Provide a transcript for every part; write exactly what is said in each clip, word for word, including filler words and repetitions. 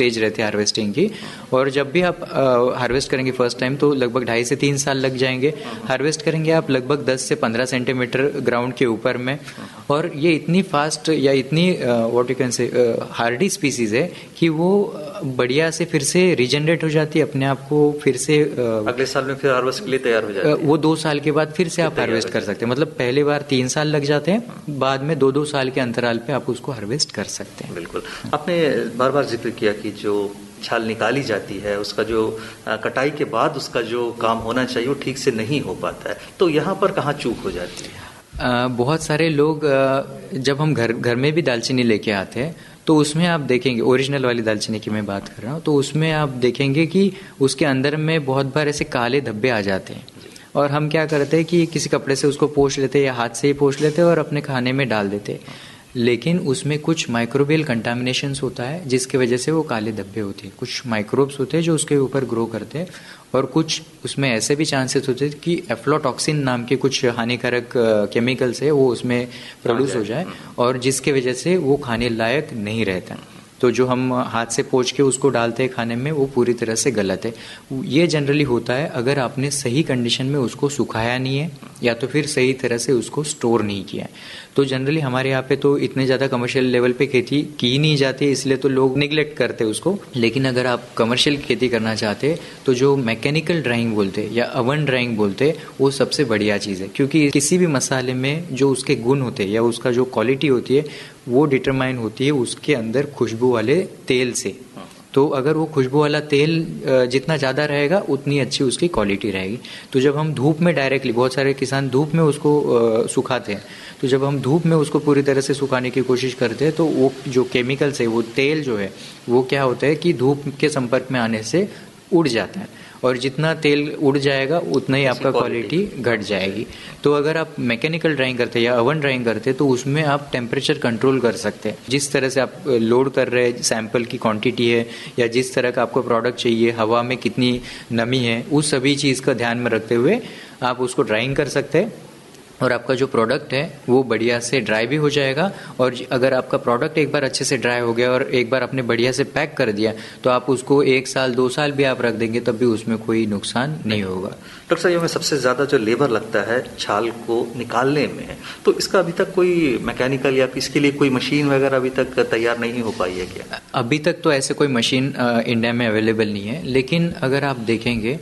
Stage रहती है harvesting की, और जब भी आप हार्वेस्ट करेंगे फर्स्ट टाइम तो लगभग ढाई से तीन साल लग जाएंगे। हार्वेस्ट करेंगे आप लगभग दस से पंद्रह सेंटीमीटर ग्राउंड के ऊपर में, और ये इतनी फास्ट या इतनी what you can say Hardy species है कि वो बढ़िया से फिर से रिजनरेट हो जाती है, अपने आप को फिर से अगले साल में फिर हार्वेस्ट के लिए तैयार हो जाती है। वो दो साल के बाद फिर से आप हार्वेस्ट कर सकते हैं। मतलब पहले बार तीन साल लग जाते हैं, बाद में दो दो साल के अंतराल पे आप उसको हार्वेस्ट कर सकते हैं। बिल्कुल, आपने बार बार जिक्र किया कि जो छाल निकाली जाती है उसका जो कटाई के बाद उसका जो काम होना चाहिए वो ठीक से नहीं हो पाता है, तो यहाँ पर कहाँ चूक हो जाती है? आ, बहुत सारे लोग आ, जब हम घर घर में भी दालचीनी लेके आते हैं तो उसमें आप देखेंगे, ओरिजिनल वाली दालचीनी की मैं बात कर रहा हूँ, तो उसमें आप देखेंगे कि उसके अंदर में बहुत बार ऐसे काले धब्बे आ जाते हैं, और हम क्या करते हैं कि किसी कपड़े से उसको पोंछ लेते हैं या हाथ से ही पोंछ लेते हैं और अपने खाने में डाल देते हैं, लेकिन उसमें कुछ माइक्रोबियल कंटामिनेशंस होता है जिसकी वजह से वो काले धब्बे होते हैं। कुछ माइक्रोब्स होते हैं जो उसके ऊपर ग्रो करते हैं, और कुछ उसमें ऐसे भी चांसेस होते हैं कि एफ्लोटॉक्सिन नाम के कुछ हानिकारक केमिकल्स है वो उसमें प्रोड्यूस हो जाए, और जिसके वजह से वो खाने लायक नहीं रहता। तो जो हम हाथ से पोंछ के उसको डालते हैं खाने में, वो पूरी तरह से गलत है। ये जनरली होता है अगर आपने सही कंडीशन में उसको सुखाया नहीं है या तो फिर सही तरह से उसको स्टोर नहीं किया है। तो जनरली हमारे यहाँ पे तो इतने ज़्यादा कमर्शियल लेवल पे खेती की नहीं जाती है, इसलिए तो लोग निगलेक्ट करते हैं उसको। लेकिन अगर आप कमर्शियल खेती करना चाहते हैं तो जो मैकेनिकल ड्राइंग बोलते हैं या अवन ड्राइंग बोलते हैं वो सबसे बढ़िया चीज़ है, क्योंकि किसी भी मसाले में जो उसके गुण होते हैं या उसका जो क्वालिटी होती है वो डिटरमाइन होती है उसके अंदर खुशबू वाले तेल से। तो अगर वो खुशबू वाला तेल जितना ज़्यादा रहेगा उतनी अच्छी उसकी क्वालिटी रहेगी। तो जब हम धूप में डायरेक्टली, बहुत सारे किसान धूप में उसको सुखाते हैं, तो जब हम धूप में उसको पूरी तरह से सुखाने की कोशिश करते हैं तो वो जो केमिकल्स है, वो तेल जो है वो क्या होता है कि धूप के संपर्क में आने से उड़ जाता है, और जितना तेल उड़ जाएगा उतना ही आपका क्वालिटी घट जाएगी। तो अगर आप मैकेनिकल ड्राइंग करते हैं या ओवन ड्राइंग करते हैं तो उसमें आप टेम्परेचर कंट्रोल कर सकते हैं। जिस तरह से आप लोड कर रहे हैं, सैंपल की क्वांटिटी है या जिस तरह का आपको प्रोडक्ट चाहिए, हवा में कितनी नमी है, उस सभी चीज़ का ध्यान में रखते हुए आप उसको ड्राइंग कर सकते हैं, और आपका जो प्रोडक्ट है वो बढ़िया से ड्राई भी हो जाएगा। और अगर आपका प्रोडक्ट एक बार अच्छे से ड्राई हो गया और एक बार आपने बढ़िया से पैक कर दिया तो आप उसको एक साल दो साल भी आप रख देंगे तब भी उसमें कोई नुकसान नहीं होगा। डॉक्टर साहब, में सबसे ज़्यादा जो लेबर लगता है छाल को निकालने में, तो इसका अभी तक कोई मैकेनिकल या इसके लिए कोई मशीन वगैरह अभी तक तैयार नहीं हो पाई है क्या? अभी तक तो ऐसे कोई मशीन इंडिया में अवेलेबल नहीं है, लेकिन अगर आप देखेंगे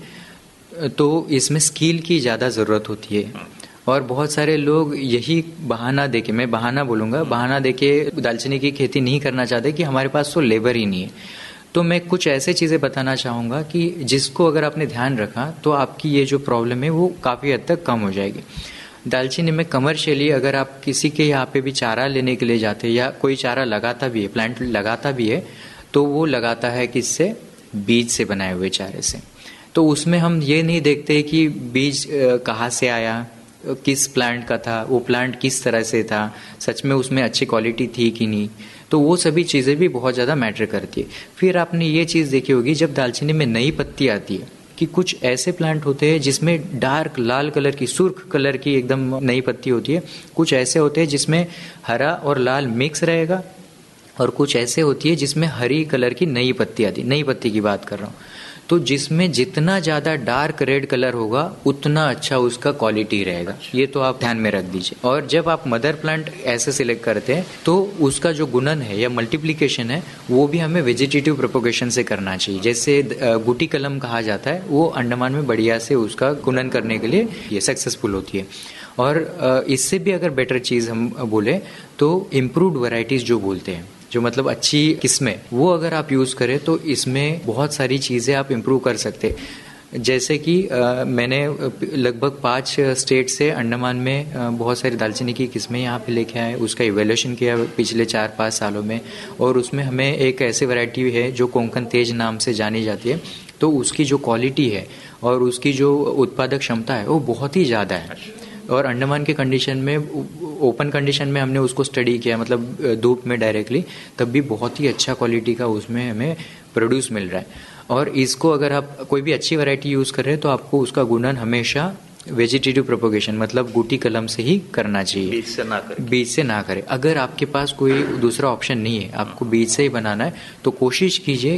तो इसमें स्किल की ज़्यादा ज़रूरत होती है, और बहुत सारे लोग यही बहाना देके, मैं बहाना बोलूँगा, बहाना देके दालचीनी की खेती नहीं करना चाहते कि हमारे पास तो लेबर ही नहीं है। तो मैं कुछ ऐसे चीज़ें बताना चाहूँगा कि जिसको अगर आपने ध्यान रखा तो आपकी ये जो प्रॉब्लम है वो काफ़ी हद तक कम हो जाएगी। दालचीनी में कमर्शियली अगर आप किसी के यहाँ पे भी चारा लेने के लिए जाते हैं या कोई चारा लगाता भी है, प्लांट लगाता भी है, तो वो लगाता है किससे? बीज से बनाए हुए चारे से। तो उसमें हम ये नहीं देखते कि बीज कहाँ से आया, किस प्लांट का था, वो प्लांट किस तरह से था, सच में उसमें अच्छी क्वालिटी थी कि नहीं। तो वो सभी चीज़ें भी बहुत ज़्यादा मैटर करती है। फिर आपने ये चीज़ देखी होगी जब दालचीनी में नई पत्ती आती है कि कुछ ऐसे प्लांट होते हैं जिसमें डार्क लाल कलर की, सुर्ख कलर की एकदम नई पत्ती होती है, कुछ ऐसे होते हैं जिसमें हरा और लाल मिक्स रहेगा, और कुछ ऐसे होती है जिसमें हरी कलर की नई पत्ती आती है, नई पत्ती की बात कर रहा हूँ। तो जिसमें जितना ज़्यादा डार्क रेड कलर होगा उतना अच्छा उसका क्वालिटी रहेगा, ये तो आप ध्यान में रख दीजिए। और जब आप मदर प्लांट ऐसे सिलेक्ट करते हैं तो उसका जो गुणन है या मल्टीप्लिकेशन है वो भी हमें वेजिटेटिव प्रोपोगेशन से करना चाहिए। जैसे गुटी कलम कहा जाता है, वो अंडमान में बढ़िया से उसका गुणन करने के लिए ये सक्सेसफुल होती है। और इससे भी अगर बेटर चीज़ हम बोले तो इम्प्रूव्ड वैरायटीज़ जो बोलते हैं, जो मतलब अच्छी किस्में, वो अगर आप यूज़ करें तो इसमें बहुत सारी चीज़ें आप इम्प्रूव कर सकते। जैसे कि आ, मैंने लगभग पाँच स्टेट से अंडमान में आ, बहुत सारी दालचीनी की किस्में यहाँ पे लेके आए, उसका इवैल्यूएशन किया पिछले चार पाँच सालों में, और उसमें हमें एक ऐसी वैरायटी है जो कोंकण तेज नाम से जानी जाती है। तो उसकी जो क्वालिटी है और उसकी जो उत्पादक क्षमता है वो बहुत ही ज़्यादा है। और अंडमान के कंडीशन में, ओपन कंडीशन में हमने उसको स्टडी किया, मतलब धूप में डायरेक्टली, तब भी बहुत ही अच्छा क्वालिटी का उसमें हमें प्रोड्यूस मिल रहा है। और इसको अगर आप कोई भी अच्छी वैरायटी यूज़ कर रहे हैं तो आपको उसका गुणन हमेशा वेजिटेटिव प्रोपोगेशन मतलब गुटी कलम से ही करना चाहिए, बीज से ना करें। बीज से ना करें। अगर आपके पास कोई दूसरा ऑप्शन नहीं है, आपको बीज से ही बनाना है, तो कोशिश कीजिए